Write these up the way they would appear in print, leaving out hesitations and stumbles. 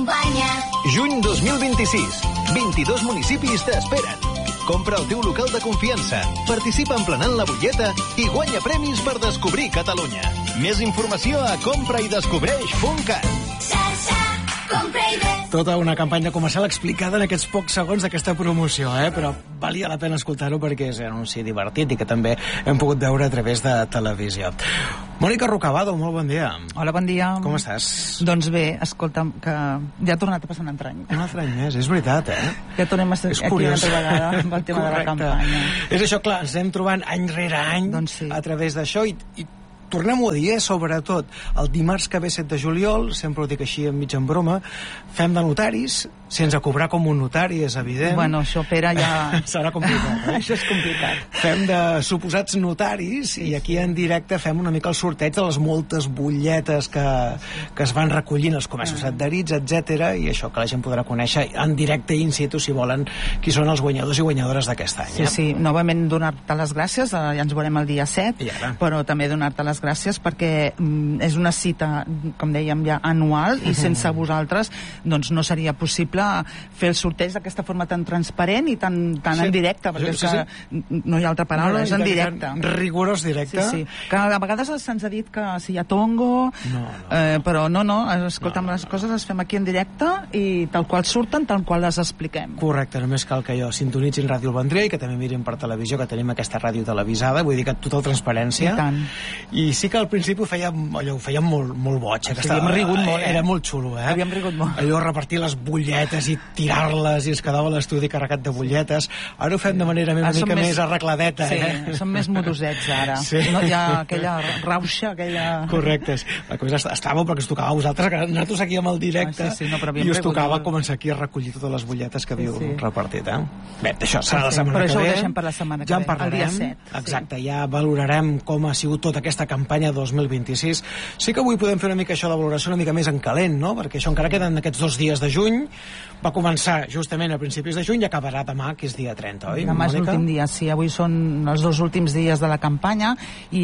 t'acompanya. Juny 2026. 22 municipis t'esperen. Compra el teu local de confiança, participa emplenant la butlleta i guanya premis per descobrir Catalunya. Més informació a compraidescobreix.cat. Xarxa, compra i ves. Tota una campanya comercial explicada en aquests pocs segons d'aquesta promoció, però valia la pena escoltar-ho perquè és un anunci divertit i que també hem pogut veure a través de televisió. Mònica Rocabado, molt bon dia. Hola, bon dia. Com estàs? Doncs bé, escolta'm, que ja ha tornat a passar un altre any. Un altre any més, és veritat, Ja tornem a ser aquí una altra vegada amb el tema de la campanya. És això, clar, ens anem trobant any rere any doncs sí. A través d'això i tornem-ho a dir, sobretot el dimarts que ve 7 de juliol, sempre ho dic així en mig en broma, fem de notaris, sense cobrar com un notari, és evident. Bueno, això, Pere, ja... Serà complicat, Això és complicat. Fem de suposats notaris i aquí en directe fem una mica el sorteig de les moltes butlletes que es van recollint els comerços adherits, etc. I això que la gent podrà conèixer en directe in situ, si volen, qui són els guanyadors i guanyadores d'aquest any. Sí, novament donar-te les gràcies, ja ens veurem el dia 7, però també donar-te les gràcies perquè és una cita, com dèiem ja, anual, i sense vosaltres doncs no seria possible fer el sorteig d'aquesta forma tan transparent i tan en directe, perquè és que no hi ha altra paraula, és en directe. Rigorós directe. Sí. Que a vegades se'ns ha dit que si hi ha tongo, però no, escolta'm, les coses les fem aquí en directe i tal qual surten, tal qual les expliquem. Correcte, només cal que jo sintonitzin Ràdio El Vendrell, que també mirin per televisió, que tenim aquesta ràdio televisada, vull dir que tota transparència. I tant. I sí que al principi ho fèiem molt boig. Havíem rigut molt, Era molt xulo, Havíem rigut molt. Allò repartir les butlletes i tirar-les i es quedava l'estudi carregat de butlletes. Ara ho fem de manera una mica més arregladeta. Sí, som més modosets ara. No hi ha aquella rauxa, aquella... Correcte. La cosa estava perquè us tocava a vosaltres, que nosaltres aquí amb el directe, i us tocava començar aquí a recollir totes les butlletes que havíeu repartit. Bé, això serà la setmana que ve. Però això ho deixem per la setmana que ve. Ja en parlarem. El dia 7. Exacte, ja valorarem com ha sigut tota aquesta campanya 2026. Sí que avui podem fer una mica això de valoració una mica més en calent, no? Perquè això encara queden aquests 2 dies de juny. Va començar justament a principis de juny i acabarà demà, que és dia 30, oi? Demà és l'últim dia, sí. Avui són els 2 últims dies de la campanya i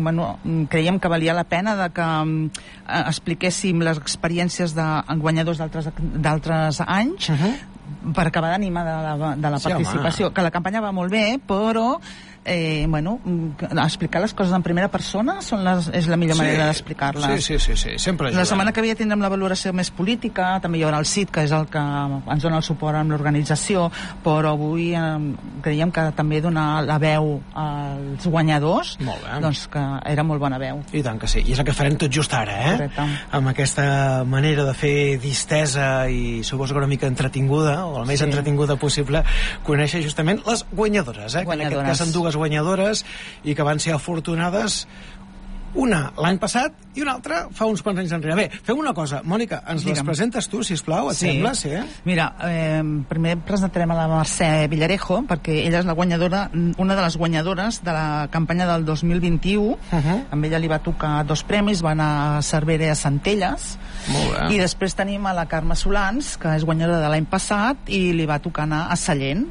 creiem que valia la pena de que expliquéssim les experiències de guanyadors d'altres anys per acabar d'animar de la participació. Que la campanya va molt bé, però explicar les coses en primera persona és la millor manera d'explicar-les. Sí, sempre ajuda. La setmana que ve tindrem la valoració més política, també hi haurà el CIT, que és el que ens dona el suport amb l'organització, però avui creiem que també donar la veu als guanyadors, doncs que era molt bona veu. I tant que sí, i és el que farem tot just ara, Correcte. Amb aquesta manera de fer distesa i suposo que una mica entretinguda, o el més entretinguda possible, conèixer justament les guanyadores, que en aquest cas són 2 guanyadores i que van ser afortunades, una l'any passat i una altra fa uns quants anys enrere. Bé, fem una cosa, Mònica, ens les presentes tu, sisplau, et sembla? Sí. Mira, primer presentarem a la Mercè Villarejo, perquè ella és la guanyadora, una de les guanyadores de la campanya del 2021. Amb ella li va tocar 2 premis, va anar a Cervera i a Centelles. Molt bé. I després tenim a la Carme Solans, que és guanyadora de l'any passat, i li va tocar anar a Sallent.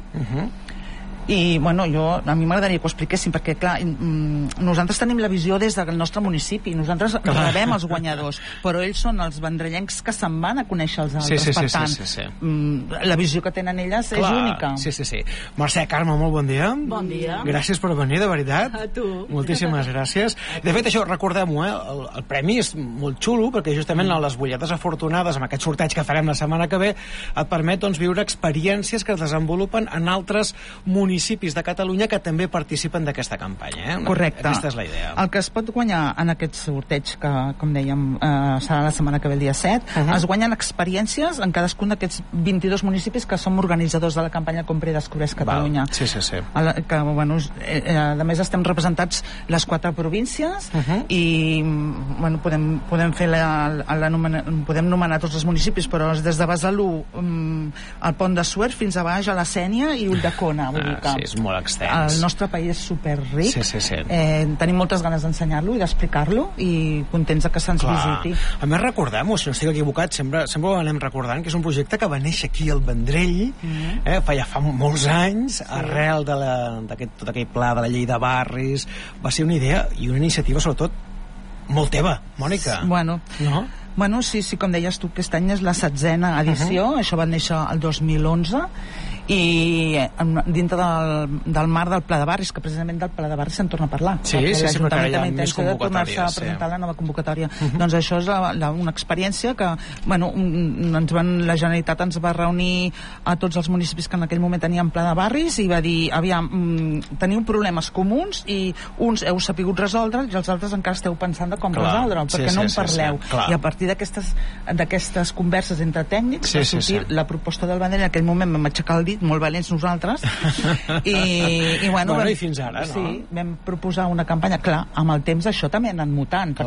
I, a mi m'agradaria que ho expliquéssim, perquè, clar, nosaltres tenim la visió des del nostre municipi, nosaltres rebem els guanyadors, però ells són els vendrellencs que se'n van a conèixer els altres, per tant, la visió que tenen elles és única. Sí. Mercè, Carme, molt bon dia. Bon dia. Gràcies per venir, de veritat. A tu. Moltíssimes gràcies. De fet, això, recordem-ho, el premi és molt xulo, perquè justament les butlletes afortunades, amb aquest sorteig que farem la setmana que ve, et permet viure experiències que es desenvolupen en altres municipis de Catalunya que també participen d'aquesta campanya. Correcte. Aquesta és la idea. El que es pot guanyar en aquest sorteig, que, com dèiem, serà la setmana que ve el dia 7, es guanyen experiències en cadascun d'aquests 22 municipis que som organitzadors de la campanya Compra i Descobreix Catalunya. Sí. Que, a més, estem representats les 4 províncies i podem fer podem nomenar tots els municipis, però des de Besalú, el Pont de Suert, fins a baix a la Sénia i Ulldecona. Vull dir que és molt extens. El nostre país és superric. Sí. Tenim moltes ganes d'ensenyar-lo i d'explicar-lo i contents que se'ns visiti. A més, recordem-ho, si no estic equivocat, sempre ho anem recordant, que és un projecte que va néixer aquí al Vendrell, fa molts anys, arrel de tot aquell pla de la llei de barris. Va ser una idea i una iniciativa, sobretot, molt teva, Mònica. No? Bueno, sí, com deies tu, aquest any és la 7ª edició, això va néixer el 2011, i dintre del marc del Pla de Barris, que precisament del Pla de Barris se'n torna a parlar. Sí, perquè hi ha més de tornar-se a presentar la nova convocatòria. Doncs això és una experiència que, bueno, la Generalitat ens va reunir a tots els municipis que en aquell moment tenien Pla de Barris i va dir, aviam, teniu problemes comuns i uns heu sapigut resoldre i els altres encara esteu pensant de com resoldre'l, perquè no en parleu. I a partir d'aquestes converses entre tècnics va sortir la proposta del Vendrell. En aquell moment vam aixecar el dit, molt valents nosaltres, i bueno, i fins ara, no? Sí, vam proposar una campanya, clar, amb el temps això també ha anat mutant,